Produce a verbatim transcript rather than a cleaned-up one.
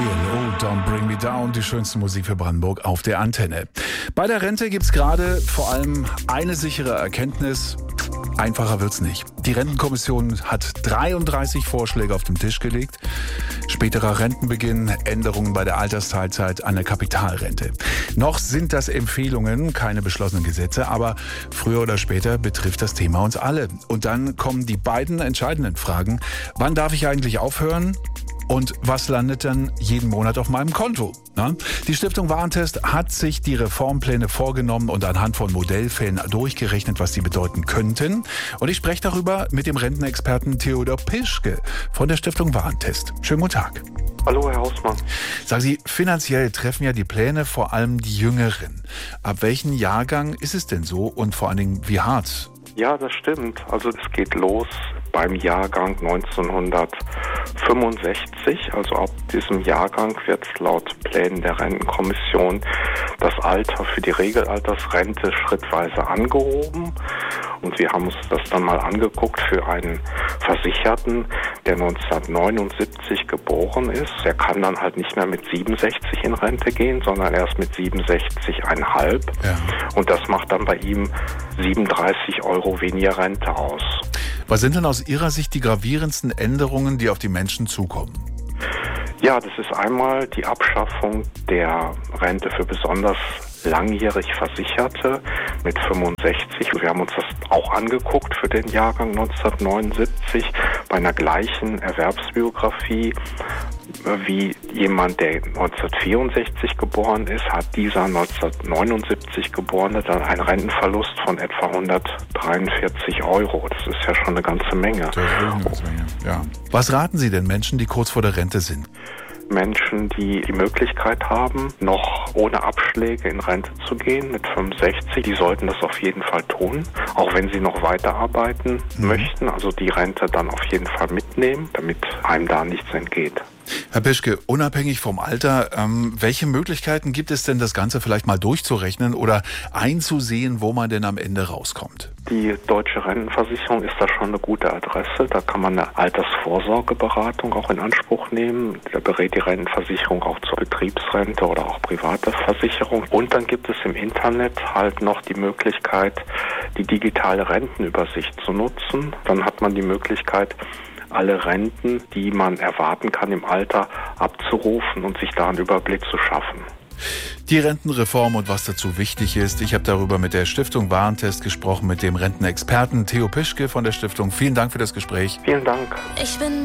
E L O, Don't Bring Me Down, die schönste Musik für Brandenburg auf der Antenne. Bei der Rente gibt es gerade vor allem eine sichere Erkenntnis: einfacher wird's nicht. Die Rentenkommission hat dreiunddreißig Vorschläge auf den Tisch gelegt. Späterer Rentenbeginn, Änderungen bei der Altersteilzeit, an der Kapitalrente. Noch sind das Empfehlungen, keine beschlossenen Gesetze, aber früher oder später betrifft das Thema uns alle. Und dann kommen die beiden entscheidenden Fragen: Wann darf ich eigentlich aufhören? Und was landet dann jeden Monat auf meinem Konto? Na? Die Stiftung Warentest hat sich die Reformpläne vorgenommen und anhand von Modellfällen durchgerechnet, was sie bedeuten könnten. Und ich spreche darüber mit dem Rentenexperten Theodor Pischke von der Stiftung Warentest. Schönen guten Tag. Hallo, Herr Hausmann. Sagen Sie, finanziell treffen ja die Pläne vor allem die Jüngeren. Ab welchem Jahrgang ist es denn so und vor allen Dingen wie hart? Ja, das stimmt. Also es geht los beim Jahrgang neunzehnhundertfünfundsechzig. Also ab diesem Jahrgang wird laut Plänen der Rentenkommission das Alter für die Regelaltersrente schrittweise angehoben. Und wir haben uns das dann mal angeguckt für einen Versicherten, der neunzehnhundertneunundsiebzig geboren ist. Der kann dann halt nicht mehr mit siebenundsechzig in Rente gehen, sondern erst mit siebenundsechzig Komma fünf. Ja. Und das macht dann bei ihm siebenunddreißig Euro weniger Rente aus. Was sind denn aus Ihrer Sicht die gravierendsten Änderungen, die auf die Menschen zukommen? Ja, das ist einmal die Abschaffung der Rente für besonders langjährig Versicherte mit fünfundsechzig. Wir haben uns das auch angeguckt für den Jahrgang neunzehnhundertneunundsiebzig bei einer gleichen Erwerbsbiografie wie jemand, der neunzehnhundertvierundsechzig geboren ist, hat dieser neunzehnhundertneunundsiebzig Geborene dann einen Rentenverlust von etwa hundertdreiundvierzig Euro. Das ist ja schon eine ganze Menge. Das ist eine ganze Menge. Ja. Was raten Sie denn Menschen, die kurz vor der Rente sind? Menschen, die die Möglichkeit haben, noch ohne Abschläge in Rente zu gehen mit fünfundsechzig, die sollten das auf jeden Fall tun, auch wenn sie noch weiterarbeiten mhm. möchten, also die Rente dann auf jeden Fall mitnehmen, damit einem da nichts entgeht. Herr Pischke, unabhängig vom Alter, ähm, welche Möglichkeiten gibt es denn, das Ganze vielleicht mal durchzurechnen oder einzusehen, wo man denn am Ende rauskommt? Die Deutsche Rentenversicherung ist da schon eine gute Adresse. Da kann man eine Altersvorsorgeberatung auch in Anspruch nehmen. Da berät die Rentenversicherung auch zur Betriebsrente oder auch private Versicherung. Und dann gibt es im Internet halt noch die Möglichkeit, die digitale Rentenübersicht zu nutzen. Dann hat man die Möglichkeit, alle Renten, die man erwarten kann im Alter, abzurufen und sich da einen Überblick zu schaffen. Die Rentenreform und was dazu wichtig ist. Ich habe darüber mit der Stiftung Warentest gesprochen, mit dem Rentenexperten Theo Pischke von der Stiftung. Vielen Dank für das Gespräch. Vielen Dank. Ich bin